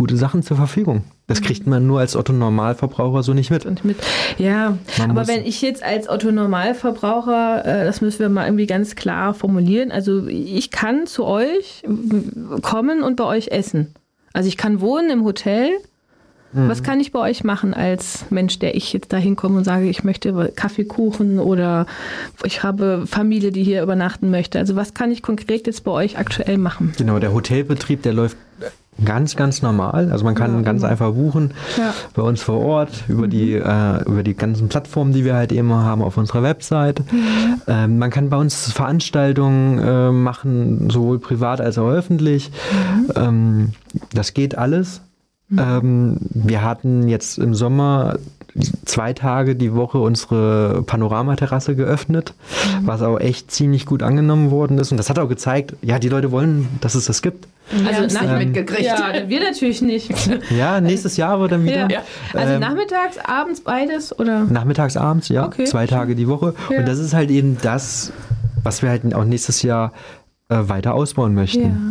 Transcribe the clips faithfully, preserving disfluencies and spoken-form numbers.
gute Sachen zur Verfügung. Das kriegt man nur als Otto-Normalverbraucher so nicht mit. Und mit ja, man aber wenn ich jetzt als Otto-Normalverbraucher, äh, das müssen wir mal irgendwie ganz klar formulieren, also ich kann zu euch kommen und bei euch essen. Also ich kann wohnen im Hotel. Mhm. Was kann ich bei euch machen als Mensch, der ich jetzt da hinkomme und sage, ich möchte Kaffeekuchen oder ich habe Familie, die hier übernachten möchte. Also was kann ich konkret jetzt bei euch aktuell machen? Genau, der Hotelbetrieb, der läuft ganz, ganz normal. Also man kann ja, ganz einfach buchen ja. bei uns vor Ort über, mhm. die, äh, über die ganzen Plattformen, die wir halt eben haben auf unserer Website. Mhm. Ähm, man kann bei uns Veranstaltungen äh, machen, sowohl privat als auch öffentlich. Mhm. Ähm, das geht alles. Mhm. Ähm, wir hatten jetzt im Sommer zwei Tage die Woche unsere Panoramaterrasse geöffnet, mhm. was auch echt ziemlich gut angenommen worden ist. Und das hat auch gezeigt, ja, die Leute wollen, dass es das gibt. Also nicht ähm, mitgekriegt. Ja, wir natürlich nicht. Ja, nächstes Jahr aber dann wieder. Ja. Also ähm, nachmittags, abends beides? Oder? Nachmittags, abends, ja. Okay. Zwei Tage die Woche. Ja. Und das ist halt eben das, was wir halt auch nächstes Jahr äh, weiter ausbauen möchten. Ja.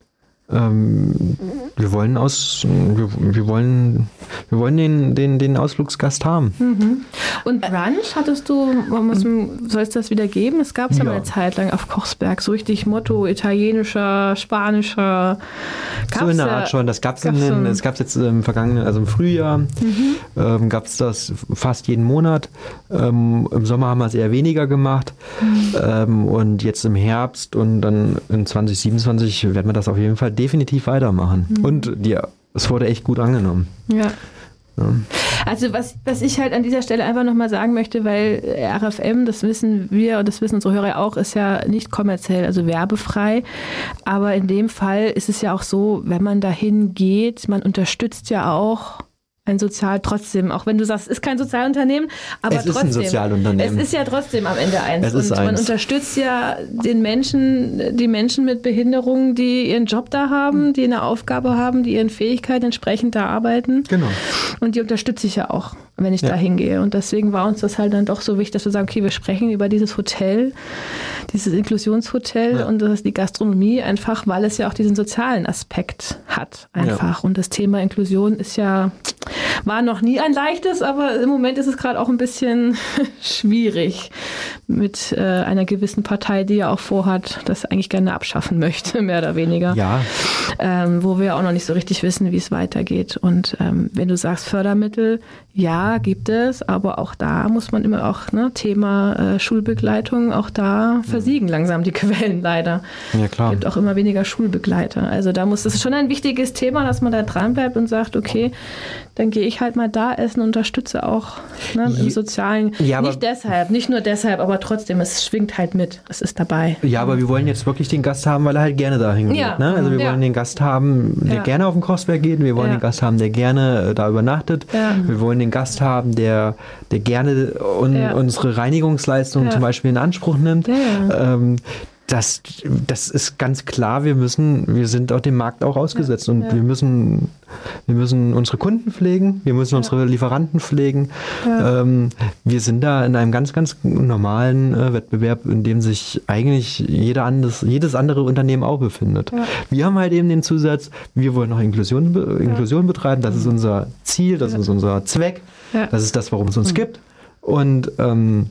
Ähm, wir wollen aus, wir, wir wollen, wir wollen den, den, den Ausflugsgast haben. Mhm. Und Brunch hattest du, soll es das wieder geben? Es gab es ja mal eine Zeit lang auf Kochsberg, so richtig Motto, italienischer, spanischer. Gab's so in der Art ja, schon, das gab es gab es jetzt im vergangenen, also im Frühjahr, mhm. ähm, gab es das fast jeden Monat. Ähm, Im Sommer haben wir es eher weniger gemacht mhm. ähm, und jetzt im Herbst und dann in zwanzig siebenundzwanzig werden wir das auf jeden Fall definitiv weitermachen. Mhm. Und die, es wurde echt gut angenommen. Ja. ja. Also was, was ich halt an dieser Stelle einfach nochmal sagen möchte, weil R F M, das wissen wir und das wissen unsere Hörer auch, ist ja nicht kommerziell, also werbefrei. Aber in dem Fall ist es ja auch so, wenn man dahin geht, man unterstützt ja auch ein Sozial trotzdem, auch wenn du sagst, es ist kein Sozialunternehmen, aber es trotzdem. Es ist ein Sozialunternehmen. Es ist ja trotzdem am Ende eins. Es ist und man eins. unterstützt ja den Menschen, die Menschen mit Behinderungen, die ihren Job da haben, die eine Aufgabe haben, die ihren Fähigkeiten entsprechend da arbeiten. Genau. Und die unterstütze ich ja auch, wenn ich ja. da hingehe. Und deswegen war uns das halt dann doch so wichtig, dass wir sagen, okay, wir sprechen über dieses Hotel, dieses Inklusionshotel ja. und das ist die Gastronomie einfach, weil es ja auch diesen sozialen Aspekt hat einfach. Ja. Und das Thema Inklusion ist ja war noch nie ein leichtes, aber im Moment ist es gerade auch ein bisschen schwierig mit äh, einer gewissen Partei, die ja auch vorhat, das eigentlich gerne abschaffen möchte, mehr oder weniger. Ja. Ähm, wo wir auch noch nicht so richtig wissen, wie es weitergeht. Und ähm, wenn du sagst Fördermittel, ja, gibt es, aber auch da muss man immer auch, ne, Thema äh, Schulbegleitung, auch da versiegen langsam die Quellen leider. Ja, klar. Es gibt auch immer weniger Schulbegleiter. Also da muss, das ist schon ein wichtiges Thema, dass man da dran bleibt und sagt, okay, dann gehe ich halt mal da essen und unterstütze auch, ne, im Sozialen. Ja, nicht deshalb, nicht nur deshalb, aber trotzdem, es schwingt halt mit, es ist dabei. Ja, aber wir wollen jetzt wirklich den Gast haben, weil er halt gerne dahin geht. Ja. Ne? Also wir ja. wollen den Gast haben, der ja. gerne auf den Kochsberg geht. Wir wollen ja. den Gast haben, der gerne äh, da übernachtet. Ja. Wir wollen den Gast haben, der, der gerne un, ja. unsere Reinigungsleistungen ja. zum Beispiel in Anspruch nimmt. Ja. Ähm, Das, das ist ganz klar, wir müssen, wir sind auch dem Markt auch ausgesetzt ja, und ja. wir müssen, wir müssen unsere Kunden pflegen, wir müssen ja. unsere Lieferanten pflegen. Ja. Ähm, wir sind da in einem ganz, ganz normalen äh, Wettbewerb, in dem sich eigentlich jeder anderes, jedes andere Unternehmen auch befindet. Ja. Wir haben halt eben den Zusatz, wir wollen noch Inklusion, be- Inklusion ja. betreiben, das ist unser Ziel, das ja. ist unser Zweck, ja. das ist das, warum es uns mhm. gibt. Und, ähm,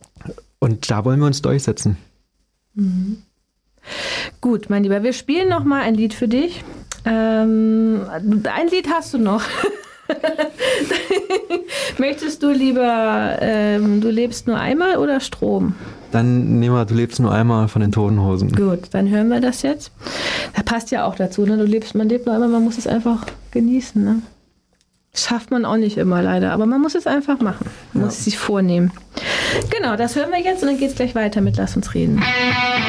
und da wollen wir uns durchsetzen. Mhm. Gut, mein Lieber, wir spielen noch mal ein Lied für dich. Ähm, ein Lied hast du noch. Möchtest du lieber ähm, Du lebst nur einmal oder Strom? Dann nehmen wir Du lebst nur einmal von den Toten Hosen. Gut, dann hören wir das jetzt. Das passt ja auch dazu, ne? Du lebst, man lebt nur einmal, man muss es einfach genießen, ne? Das schafft man auch nicht immer leider, aber man muss es einfach machen. Man ja. muss es sich vornehmen. Genau, das hören wir jetzt und dann geht es gleich weiter mit Lass uns reden.